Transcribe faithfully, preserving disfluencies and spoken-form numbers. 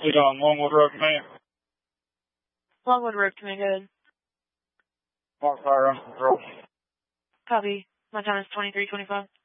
Lead on Longwood Road, command. Longwood Road, command, go ahead. Mark fire on control. Copy. My time is twenty-three twenty-five.